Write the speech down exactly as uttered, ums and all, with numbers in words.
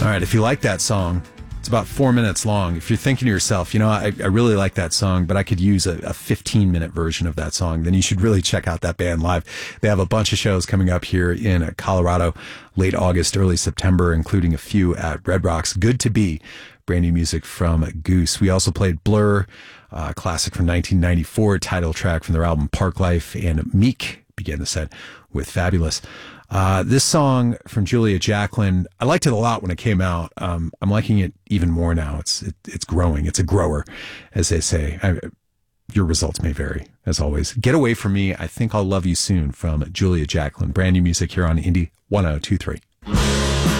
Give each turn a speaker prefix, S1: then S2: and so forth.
S1: All right, if you like that song, it's about four minutes long. If you're thinking to yourself, you know, I, I really like that song, but I could use a, a fifteen-minute version of that song, then you should really check out that band live. They have a bunch of shows coming up here in Colorado, late August, early September, including a few at Red Rocks. Good to Be, brand new music from Goose. We also played Blur, uh, classic from nineteen ninety-four, title track from their album Parklife, and Meek began the set with Fabulous. Uh, this song from Julia Jacklin, I liked it a lot when it came out. Um, I'm liking it even more now. It's it, it's growing. It's a grower, as they say. I, your results may vary, as always. Get Away From Me, I Think I'll Love You Soon from Julia Jacklin. Brand new music here on Indie one oh two three.